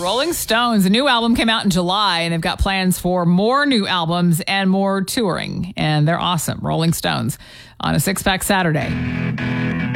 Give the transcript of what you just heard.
Rolling Stones, a new album came out in July, and they've got plans for more new albums and more touring. And they're awesome. Rolling Stones on a Six Pack Saturday.